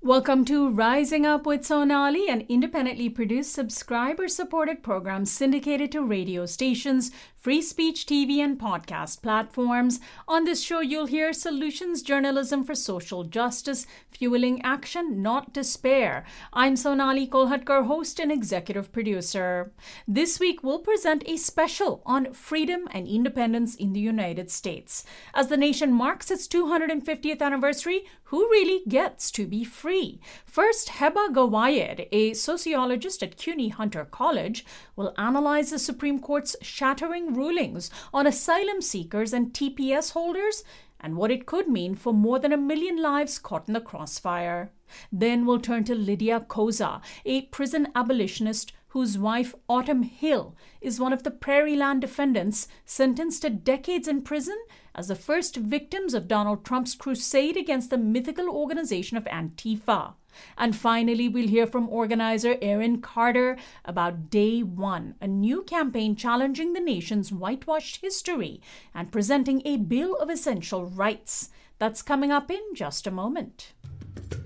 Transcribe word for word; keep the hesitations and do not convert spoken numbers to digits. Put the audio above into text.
Welcome to Rising Up with Sonali, an independently produced, subscriber-supported program syndicated to radio stations, free speech T V, and podcast platforms. On this show, you'll hear solutions journalism for social justice, fueling action, not despair. I'm Sonali Kolhatkar, host and executive producer. This week, we'll present a special on freedom and independence in the United States. As the nation marks its two hundred fiftieth anniversary, who really gets to be free? First, Heba Gawayed, a sociologist at CUNY Hunter College, will analyze the Supreme Court's shattering rulings on asylum seekers and T P S holders and what it could mean for more than a million lives caught in the crossfire. Then we'll turn to Lydia Koza, a prison abolitionist whose wife, Autumn Hill, is one of the Prairieland defendants sentenced to decades in prison as the first victims of Donald Trump's crusade against the mythical organization of Antifa. And finally, we'll hear from organizer Erin Carter about Day One, a new campaign challenging the nation's whitewashed history and presenting a Bill of Essential Rights. That's coming up in just a moment.